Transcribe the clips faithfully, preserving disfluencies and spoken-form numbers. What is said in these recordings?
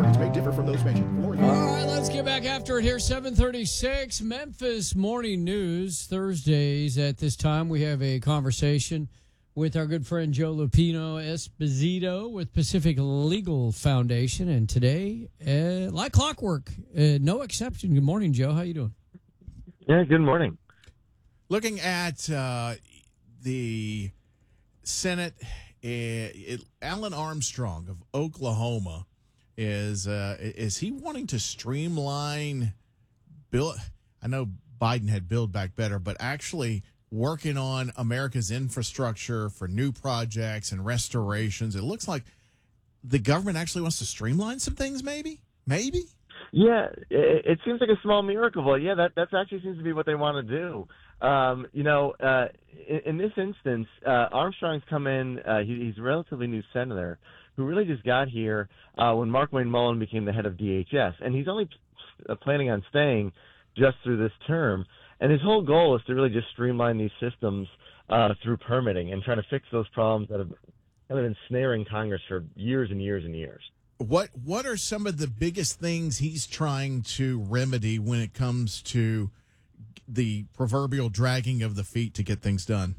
rates may differ from those mentioned. For more All right, let's get back after it here. seven thirty-six, Memphis Morning News. Thursdays at this time, we have a conversation with our good friend Joe Lupino Esposito with Pacific Legal Foundation. And today, uh, like clockwork, uh, no exception. Good morning, Joe. How you doing? Yeah, good morning. Looking at uh, the Senate, uh, it, Alan Armstrong of Oklahoma is uh, is he wanting to streamline bill? I know Biden had Build Back Better, but actually working on America's infrastructure for new projects and restorations. It looks like the government actually wants to streamline some things. Maybe, maybe. Yeah, it, it seems like a small miracle, but yeah, that that actually seems to be what they want to do. Um, you know, uh, in, in this instance, uh, Armstrong's come in. Uh, he, he's a relatively new senator who really just got here uh, when Markwayne Mullin became the head of D H S, and he's only uh, planning on staying just through this term. And his whole goal is to really just streamline these systems uh, through permitting and trying to fix those problems that have kind of been snaring Congress for years and years and years. What what are some of the biggest things he's trying to remedy when it comes to the proverbial dragging of the feet to get things done?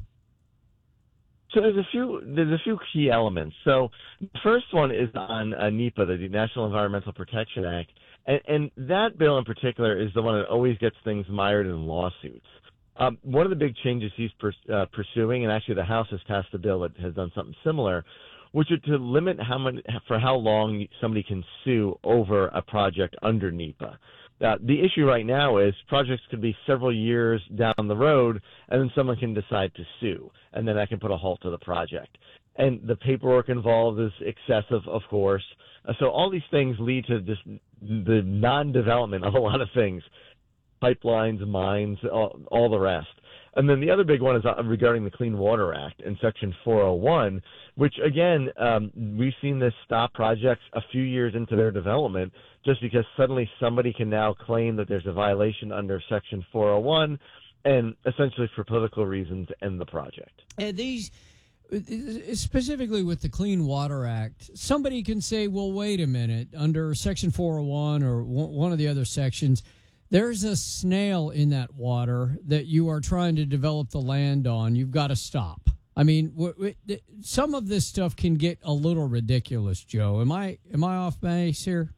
So there's a few there's a few key elements. So the first one is on uh, NEPA, the National Environmental Protection Act, and, and that bill in particular is the one that always gets things mired in lawsuits. Um, one of the big changes he's pers- uh, pursuing, and actually the House has passed a bill that has done something similar, which is to limit how many, for how long somebody can sue over a project under NEPA. Uh, the issue right now is projects could be several years down the road, and then someone can decide to sue, and then that can put a halt to the project. And the paperwork involved is excessive, of course. Uh, so all these things lead to just the non-development of a lot of things, pipelines, mines, all, all the rest. And then the other big one is regarding the Clean Water Act in Section four oh one, which, again, um, we've seen this stop projects a few years into their development just because suddenly somebody can now claim that there's a violation under Section four oh one and essentially for political reasons end the project. And these, specifically with the Clean Water Act, somebody can say, well, wait a minute, under Section four oh one or one of the other sections, there's a snail in that water that you are trying to develop the land on. You've got to stop. I mean, w- w- some of this stuff can get a little ridiculous, Joe. Am I am I off base here?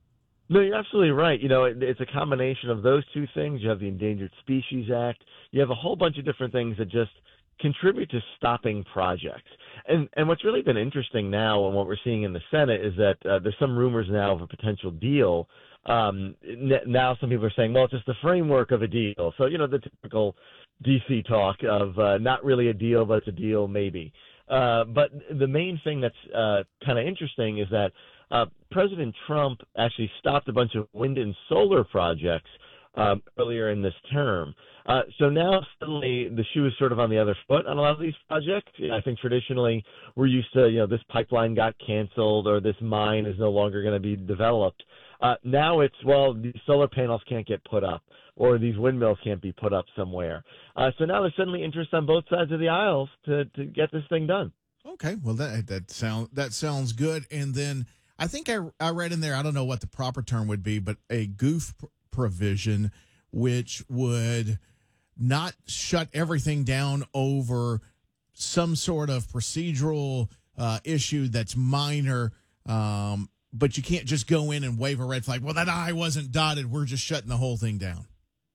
No, you're absolutely right. You know, it, it's a combination of those two things. You have the Endangered Species Act. You have a whole bunch of different things that just contribute to stopping projects. And and what's really been interesting now and what we're seeing in the Senate is that uh, there's some rumors now of a potential deal. Um, n- now some people are saying, well, it's just the framework of a deal. So, you know, the typical D C talk of uh, not really a deal, but it's a deal maybe. Uh, but the main thing that's uh, kind of interesting is that uh, President Trump actually stopped a bunch of wind and solar projects um, earlier in this term. Uh, so now suddenly the shoe is sort of on the other foot on a lot of these projects. I think traditionally we're used to, you know, this pipeline got canceled or this mine is no longer going to be developed. Uh, now it's, well, these solar panels can't get put up or these windmills can't be put up somewhere. Uh, so now there's suddenly interest on both sides of the aisles to, to get this thing done. Okay, well, that that sound that sounds good. And then I think I, I read in there, I don't know what the proper term would be, but a goof pr- provision which would not shut everything down over some sort of procedural uh, issue that's minor, um, but you can't just go in and wave a red flag. Well, that I wasn't dotted. We're just shutting the whole thing down.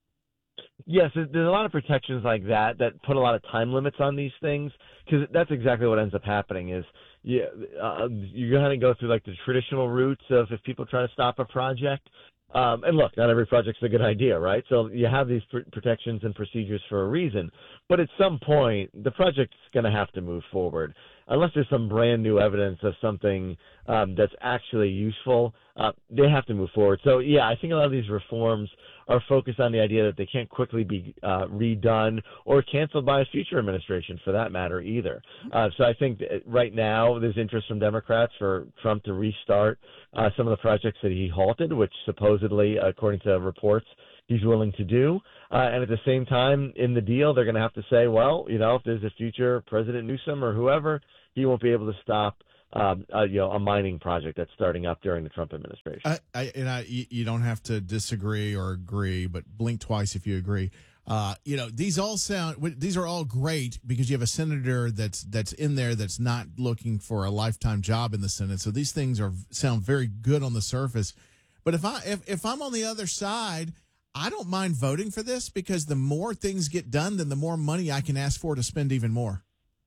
Yes, there's a lot of protections like that that put a lot of time limits on these things because that's exactly what ends up happening is you, uh, you're going to go through like the traditional routes of if people try to stop a project. Um, and look, not every project's a good idea, right? So you have these pr- protections and procedures for a reason. But at some point, the project's going to have to move forward. Unless there's some brand new evidence of something um, that's actually useful, uh, they have to move forward. So, yeah, I think a lot of these reforms are focused on the idea that they can't quickly be uh, redone or canceled by a future administration, for that matter, either. Uh, so I think that right now there's interest from Democrats for Trump to restart uh, some of the projects that he halted, which supposedly, according to reports, he's willing to do. Uh, and at the same time, in the deal, they're going to have to say, well, you know, if there's a future President Newsom or whoever, he won't be able to stop um, uh, you know, a mining project that's starting up during the Trump administration. I, I, and I, you you don't have to disagree or agree, but blink twice if you agree. Uh, you know, these all sound, these are all great because you have a senator that's that's in there that's not looking for a lifetime job in the Senate. So these things are sound very good on the surface. But if I if, if I'm on the other side, I don't mind voting for this because the more things get done, then the more money I can ask for to spend even more.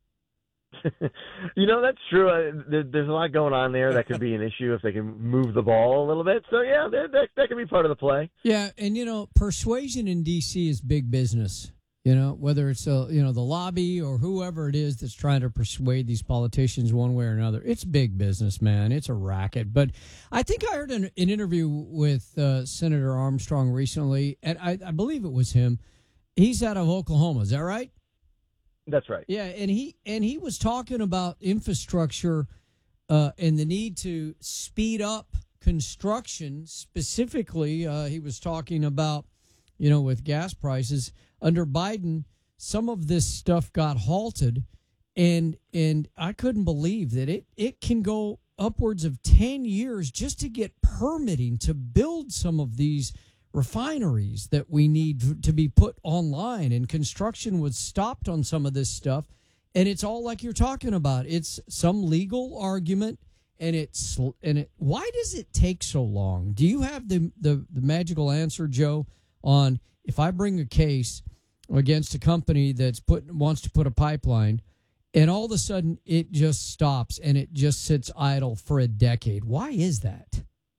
You know, that's true. Uh, there, there's a lot going on there that could be an issue if they can move the ball a little bit. So, yeah, that, that, that could be part of the play. Yeah, and, you know, persuasion in D C is big business, you know, whether it's, a, you know, the lobby or whoever it is that's trying to persuade these politicians one way or another. It's big business, man. It's a racket. But I think I heard an, an interview with uh, Senator Armstrong recently, and I, I believe it was him. He's out of Oklahoma. Is that right? That's right. Yeah, and he and he was talking about infrastructure uh, and the need to speed up construction. Specifically, uh, he was talking about, you know, with gas prices under Biden, some of this stuff got halted, and and I couldn't believe that it it can go upwards of ten years just to get permitting to build some of these refineries that we need to be put online, and construction was stopped on some of this stuff. And it's all like you're talking about. It's some legal argument, and it's and it. Why does it take so long? Do you have the the, the magical answer, Joe, on if I bring a case against a company that's put wants to put a pipeline, and all of a sudden it just stops and it just sits idle for a decade? Why is that?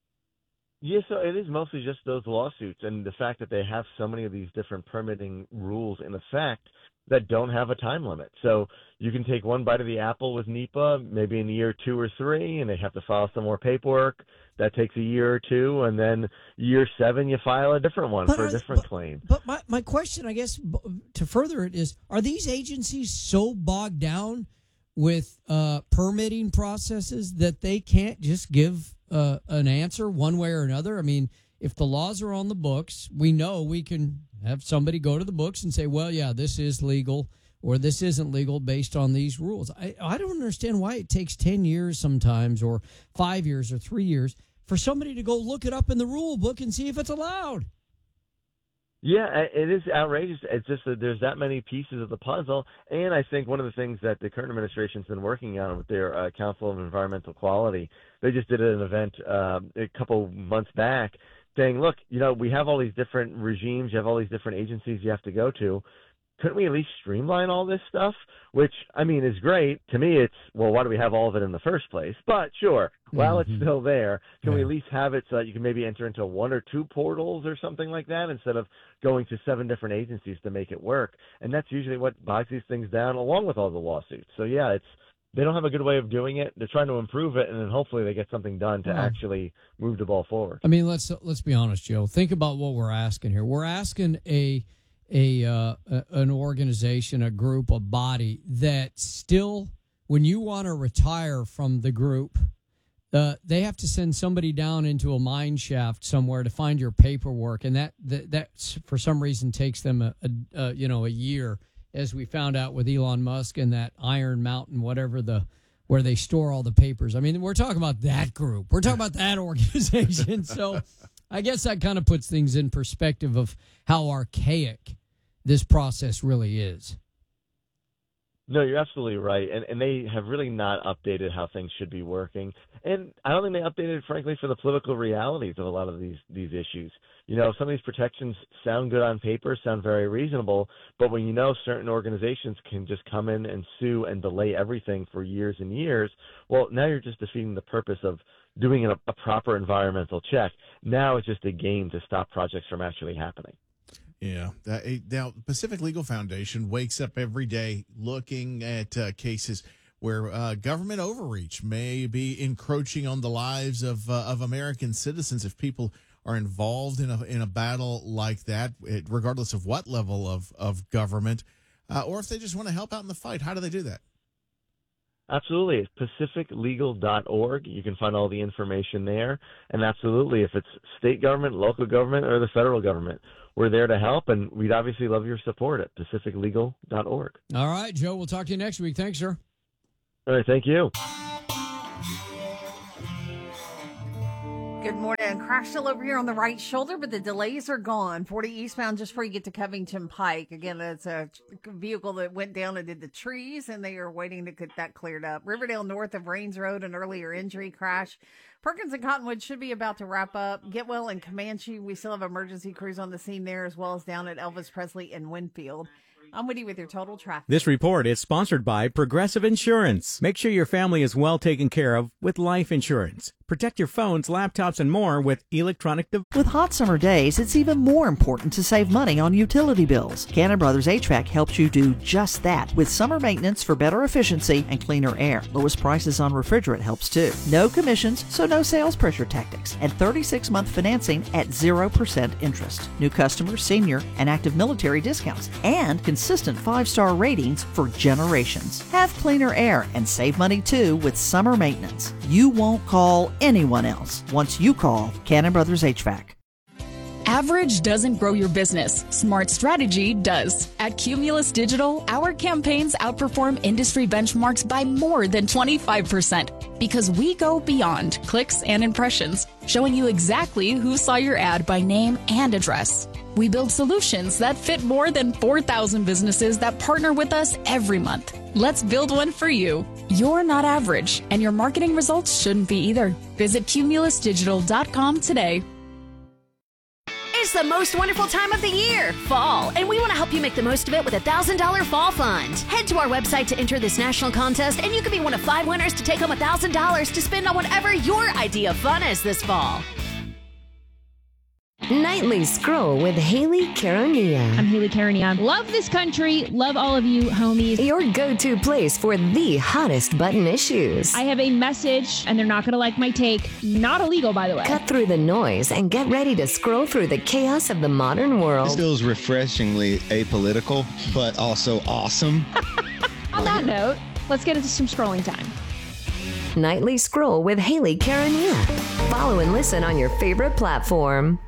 Yeah, so it is mostly just those lawsuits and the fact that they have so many of these different permitting rules in effect that don't have a time limit. So you can take one bite of the apple with NEPA, maybe in year two or three, and they have to file some more paperwork. That takes a year or two, and then year seven, you file a different one but for are, a different but, claim. But my, my question, I guess, to further it is, are these agencies so bogged down with uh, permitting processes that they can't just give uh, an answer one way or another? I mean, if the laws are on the books, we know we can have somebody go to the books and say, well, yeah, this is legal or this isn't legal based on these rules. I, I don't understand why it takes ten years sometimes or five years or three years for somebody to go look it up in the rule book and see if it's allowed. Yeah, it is outrageous. It's just that there's that many pieces of the puzzle. And I think one of the things that the current administration's been working on with their uh, Council of Environmental Quality, they just did an event um, a couple months back saying, look, you know, we have all these different regimes, you have all these different agencies you have to go to. Couldn't we at least streamline all this stuff? Which, I mean, is great. To me, it's, well, why do we have all of it in the first place? But sure, while mm-hmm. it's still there, can yeah. we at least have it so that you can maybe enter into one or two portals or something like that instead of going to seven different agencies to make it work? And that's usually what bogs these things down along with all the lawsuits. So, yeah, it's they don't have a good way of doing it. They're trying to improve it, and then hopefully they get something done to well, actually move the ball forward. I mean, let's let's be honest, Joe. Think about what we're asking here. We're asking a a uh, an organization, a group, a body that still, when you want to retire from the group, uh, they have to send somebody down into a mine shaft somewhere to find your paperwork, and that that, that for some reason takes them a, a, a you know a year, as we found out with Elon Musk and that Iron Mountain, whatever the where they store all the papers. I mean, we're talking about that group. We're talking about that organization. So I guess that kind of puts things in perspective of how archaic this process really is. No, you're absolutely right. And and they have really not updated how things should be working. And I don't think they updated, frankly, for the political realities of a lot of these, these issues. You know, some of these protections sound good on paper, sound very reasonable, but when you know certain organizations can just come in and sue and delay everything for years and years, well, now you're just defeating the purpose of doing a, a proper environmental check. Now it's just a game to stop projects from actually happening. Yeah. That, now, Pacific Legal Foundation wakes up every day looking at uh, cases where uh, government overreach may be encroaching on the lives of uh, of American citizens. If people are involved in a in a battle like that, it, regardless of what level of of government, uh, or if they just want to help out in the fight, how do they do that? Absolutely. It's pacific legal dot org. You can find all the information there. And absolutely, if it's state government, local government, or the federal government, we're there to help, and we'd obviously love your support at pacific legal dot org. All right, Joe, we'll talk to you next week. Thanks, sir. All right, thank you. Good morning. Crash still over here on the right shoulder, but the delays are gone. forty eastbound just before you get to Covington Pike. Again, it's a vehicle that went down and did the trees, and they are waiting to get that cleared up. Riverdale north of Rains Road, an earlier injury crash. Perkins and Cottonwood should be about to wrap up. Getwell and Comanche, we still have emergency crews on the scene there, as well as down at Elvis Presley and Winfield. I'm Woody with your total traffic. This report is sponsored by Progressive Insurance. Make sure your family is well taken care of with life insurance. Protect your phones, laptops, and more with electronic devices. With hot summer days, it's even more important to save money on utility bills. Cannon Brothers H V A C helps you do just that with summer maintenance for better efficiency and cleaner air. Lowest prices on refrigerant helps too. No commissions, so no sales pressure tactics. And thirty-six month financing at zero percent interest. New customers, senior, and active military discounts. And consistent five-star ratings for generations. Have cleaner air and save money too with summer maintenance. You won't call anyone else once you call Cannon Brothers H V A C. Average doesn't grow your business. Smart strategy does. At Cumulus Digital, our campaigns outperform industry benchmarks by more than twenty-five percent because we go beyond clicks and impressions, showing you exactly who saw your ad by name and address. We build solutions that fit more than four thousand businesses that partner with us every month. Let's build one for you. You're not average, and your marketing results shouldn't be either. Visit cumulus digital dot com today. It's the most wonderful time of the year, fall, and we want to help you make the most of it with a one thousand dollars Fall Fund. Head to our website to enter this national contest, and you could be one of five winners to take home one thousand dollars to spend on whatever your idea of fun is this fall. Nightly Scroll with Haley Caronia. I'm Haley Caronia. Love this country. Love all of you, homies. Your go-to place for the hottest button issues. I have a message, and they're not going to like my take. Not illegal, by the way. Cut through the noise and get ready to scroll through the chaos of the modern world. This feels refreshingly apolitical, but also awesome. On that note, let's get into some scrolling time. Nightly Scroll with Haley Caronia. Follow and listen on your favorite platform.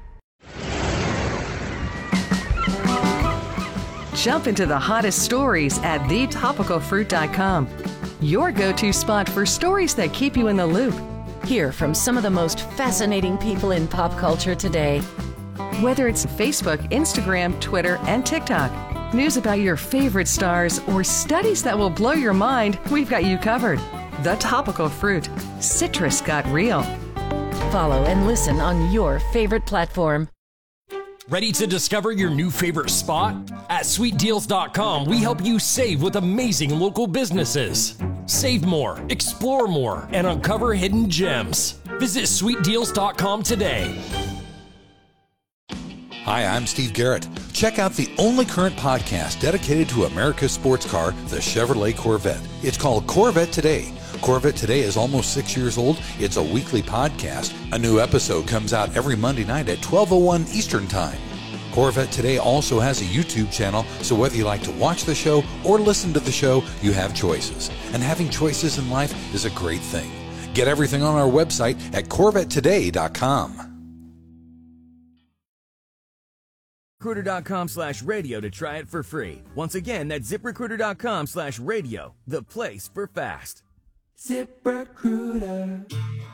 Jump into the hottest stories at the topical fruit dot com. Your go-to spot for stories that keep you in the loop. Hear from some of the most fascinating people in pop culture today. Whether it's Facebook, Instagram, Twitter, and TikTok, news about your favorite stars, or studies that will blow your mind, we've got you covered. The Topical Fruit. Citrus got real. Follow and listen on your favorite platform. Ready to discover your new favorite spot? At sweet deals dot com, we help you save with amazing local businesses. Save more, explore more, and uncover hidden gems. Visit sweet deals dot com today. Hi, I'm Steve Garrett. Check out the only current podcast dedicated to America's sports car, the Chevrolet Corvette. It's called Corvette Today. Corvette Today is almost six years old. It's a weekly podcast. A new episode comes out every Monday night at twelve oh one Eastern Time. Corvette Today also has a YouTube channel, so whether you like to watch the show or listen to the show, you have choices. And having choices in life is a great thing. Get everything on our website at corvette today dot com. ZipRecruiter dot com slash radio to try it for free. Once again, that's ZipRecruiter dot com slash radio, the place for fast. ZipRecruiter.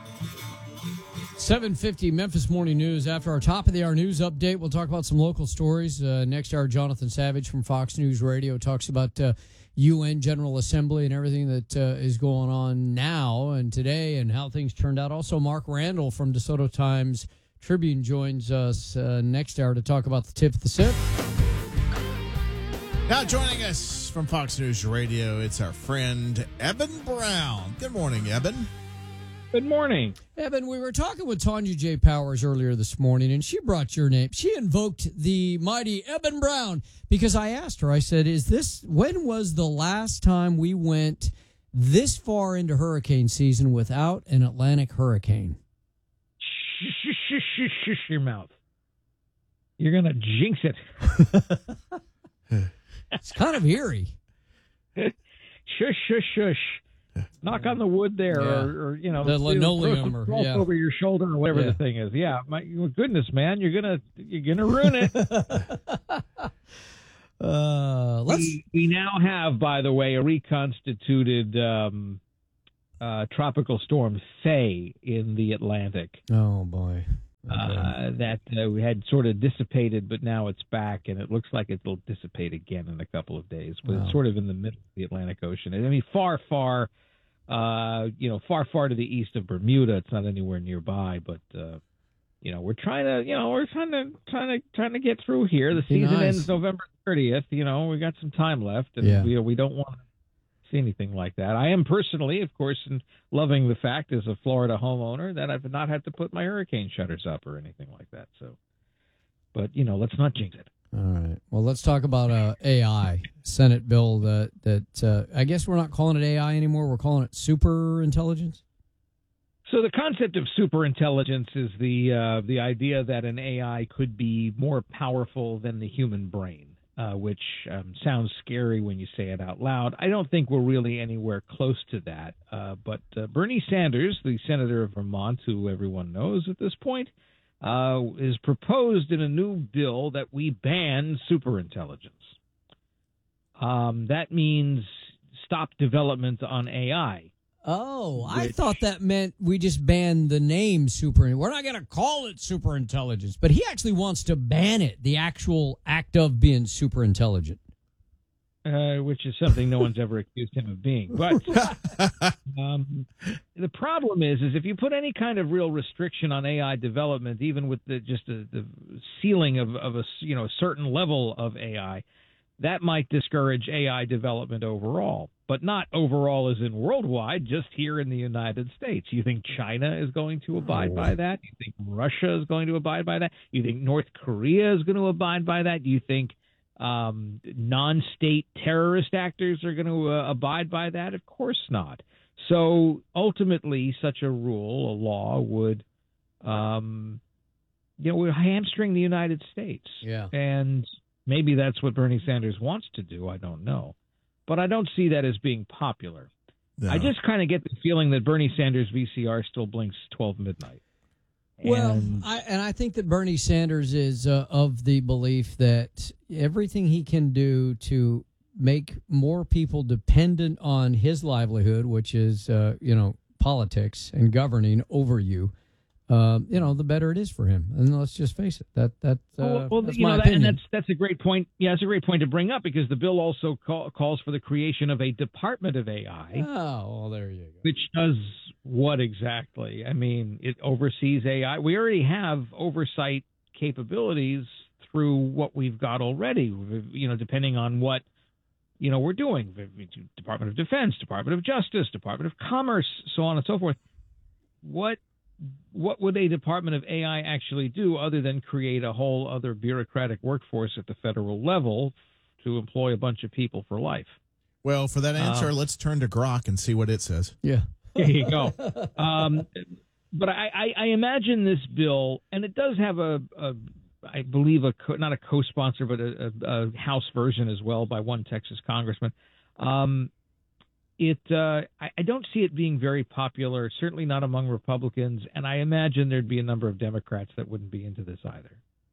seven fifty Memphis Morning News. After our top of the hour news update, we'll talk about some local stories. Uh, next hour, Jonathan Savage from Fox News Radio talks about uh, U N General Assembly and everything that uh, is going on now and today and how things turned out. Also, Mark Randall from DeSoto Times Tribune joins us uh, next hour to talk about the tip of the sip. Now joining us from Fox News Radio, it's our friend Eben Brown. Good morning, Eben. Good morning. Eben, we were talking with Tanya J. Powers earlier this morning, and she brought your name. She invoked the mighty Eben Brown because I asked her, I said, "Is this, when was the last time we went this far into hurricane season without an Atlantic hurricane?" Shh, shh, shh, shh, shh, your mouth. You're going to jinx it. It's kind of eerie. Shush, shush, shush. Knock on the wood there, yeah. or, or, you know, the linoleum, or yeah. over your shoulder, or whatever yeah. the thing is. Yeah, my goodness, man, you're gonna you're gonna ruin it. uh, let's. We, we now have, by the way, a reconstituted um, uh, tropical storm Faye in the Atlantic. Oh, boy. Okay. Uh, that uh, we had sort of dissipated, but now it's back, and it looks like it'll dissipate again in a couple of days. But Wow. it's sort of in the middle of the Atlantic Ocean. I mean, far, far, uh, you know, far, far to the east of Bermuda. It's not anywhere nearby, but uh, you know, we're trying to, you know, we're trying to, trying to, trying to get through here. The Be season nice. ends November thirtieth. You know, we got some time left, and Yeah. we we don't want to see anything like that. I am personally, of course, in loving the fact as a Florida homeowner that I've not had to put my hurricane shutters up or anything like that. So, but you know, let's not jinx it. All right. Well, let's talk about uh, A I Senate bill that that uh, I guess we're not calling it A I anymore. We're calling it super intelligence. So the concept of superintelligence is the uh, the idea that an A I could be more powerful than the human brain. Uh, which um, sounds scary when you say it out loud. I don't think we're really anywhere close to that. Uh, but uh, Bernie Sanders, the senator of Vermont, who everyone knows at this point, uh, is proposed in a new bill that we ban superintelligence. Um, that means stop development on A I. Oh, I Which- thought that meant we just banned the name super. We're not going to call it super intelligence, but he actually wants to ban it, the actual act of being super intelligent. Uh, which is something no one's ever accused him of being. But um, the problem is, is if you put any kind of real restriction on A I development, even with the, just a, the ceiling of, of a you know a certain level of A I, that might discourage A I development overall. But not overall as in worldwide, just here in the United States. You think China is going to abide by that? You think Russia is going to abide by that? You think North Korea is going to abide by that? You think um, non-state terrorist actors are going to uh, abide by that? Of course not. So ultimately, such a rule, a law, would, um, you know, would hamstring the United States. Yeah. And maybe that's what Bernie Sanders wants to do. I don't know. But I don't see that as being popular. No. I just kind of get the feeling that Bernie Sanders' V C R still blinks twelve midnight. Well, And- I, and I think that Bernie Sanders is uh, of the belief that everything he can do to make more people dependent on his livelihood, which is, uh, you know, politics and governing over you, uh, you know, the better it is for him. And let's just face it, that that uh, well, well, that's you my know, that, and opinion. that's that's a great point. Yeah, it's a great point to bring up because the bill also call, calls for the creation of a Department of A I. Oh, well, there you go. Which does what exactly? I mean, it oversees A I. We already have oversight capabilities through what we've got already, you know, depending on what, you know, we're doing. Department of Defense, Department of Justice, Department of Commerce, so on and so forth. What what would a Department of A I actually do other than create a whole other bureaucratic workforce at the federal level to employ a bunch of people for life? Well, for that answer, Um, let's turn to Grok and see what it says. Yeah. There you go. Um, but I, I, I imagine this bill, and it does have a, a I believe, a co- not a co-sponsor, but a, a, a House version as well by one Texas congressman. Um, it uh, I, I don't see it being very popular, certainly not among Republicans, and I imagine there'd be a number of Democrats that wouldn't be into this either.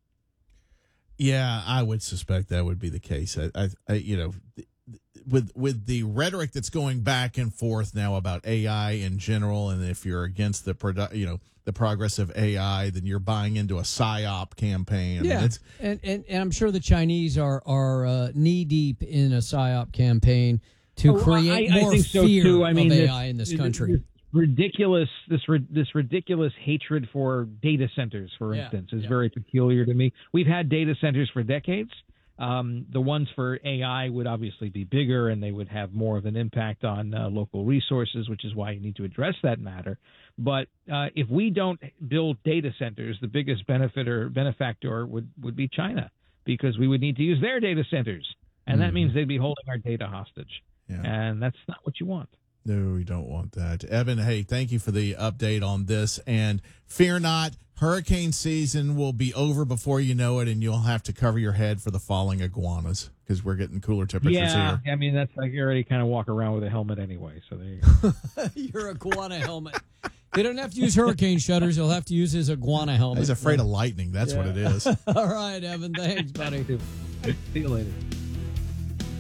Yeah, I would suspect that would be the case. I, I, I you know, with with the rhetoric that's going back and forth now about A I in general, and if you're against the produ- you know the progress of A I, then you're buying into a psyop campaign. I Yeah, mean, it's, and, and and I'm sure the Chinese are are uh, knee deep in a psyop campaign to Oh, create I, I more think so fear too. I mean, of this- A I in this this- country. this ridiculous, this ri- this ridiculous hatred for data centers, for Yeah, instance, is yeah. very peculiar to me. We've had data centers for decades. Um, the ones for A I would obviously be bigger, and they would have more of an impact on uh, local resources, which is why you need to address that matter. But uh, if we don't build data centers, the biggest benefiter benefactor would, would be China, because we would need to use their data centers, and that Mhm. means they'd be holding our data hostage. Yeah. And that's not what you want. no, we don't want that. Evan, hey, thank you for the update on this. And fear not, hurricane season will be over before you know it, and you'll have to cover your head for the falling iguanas because we're getting cooler temperatures Yeah, here. I mean, that's like you already kind of walk around with a helmet anyway. So there you go. Your iguana helmet. He doesn't have to use hurricane shutters. He'll have to use his iguana helmet. He's afraid of lightning. That's what it is. All right, Evan. Thanks, buddy. See you later.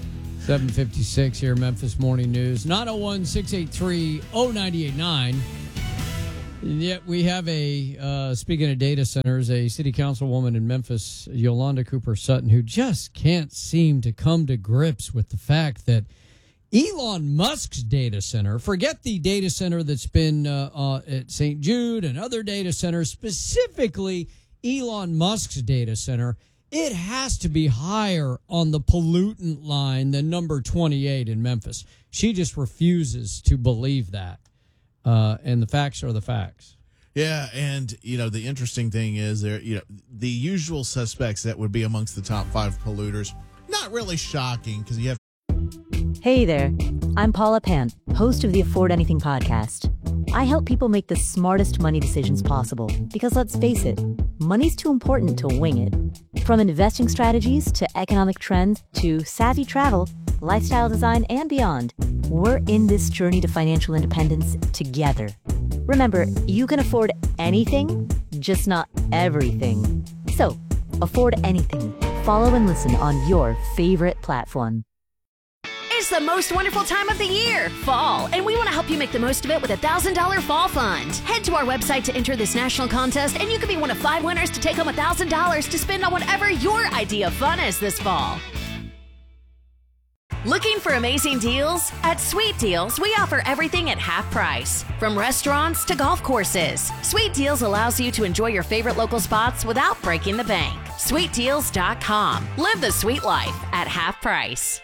seven fifty-six here, Memphis Morning News. nine oh one, six eight three, oh nine eight nine. And yet we have a, uh, speaking of data centers, a city councilwoman in Memphis, Yolanda Cooper Sutton, who just can't seem to come to grips with the fact that Elon Musk's data center, forget the data center that's been uh, uh, at Saint Jude and other data centers, specifically Elon Musk's data center, it has to be higher on the pollutant line than number twenty-eight in Memphis. She just refuses to believe that. Uh, and the facts are the facts. Yeah, and you know the interesting thing is there, you know, the usual suspects that would be amongst the top five polluters. Not really shocking because you have. Hey there, I'm Paula Pant, host of the Afford Anything podcast. I help people make the smartest money decisions possible because let's face it, money's too important to wing it. From investing strategies to economic trends to savvy travel, lifestyle design, and beyond, we're in this journey to financial independence together. Remember, you can afford anything, just not everything. So, afford anything. Follow and listen on your favorite platform. It's the most wonderful time of the year, fall, and we want to help you make the most of it with a one thousand dollars Fall Fund. Head to our website to enter this national contest, and you could be one of five winners to take home one thousand dollars to spend on whatever your idea of fun is this fall. Looking for amazing deals? At Sweet Deals, we offer everything at half price. From restaurants to golf courses, Sweet Deals allows you to enjoy your favorite local spots without breaking the bank. sweet deals dot com. Live the sweet life at half price.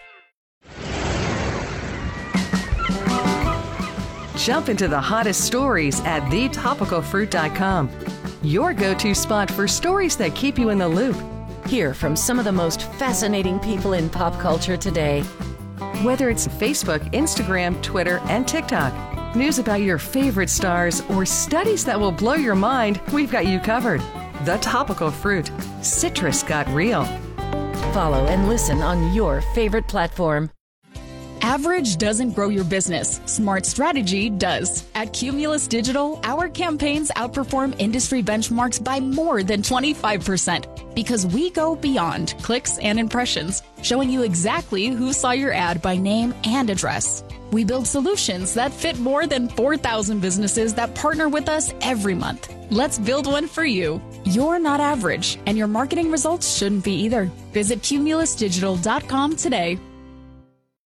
Jump into the hottest stories at the topical fruit dot com. Your go-to spot for stories that keep you in the loop. Hear from some of the most fascinating people in pop culture today. Whether it's Facebook, Instagram, Twitter, and TikTok, news about your favorite stars, or studies that will blow your mind, we've got you covered. The Topical Fruit. Citrus got real. Follow and listen on your favorite platform. Average doesn't grow your business. Smart strategy does. At Cumulus Digital, our campaigns outperform industry benchmarks by more than twenty-five percent because we go beyond clicks and impressions, showing you exactly who saw your ad by name and address. We build solutions that fit more than four thousand businesses that partner with us every month. Let's build one for you. You're not average, and your marketing results shouldn't be either. Visit cumulus digital dot com today.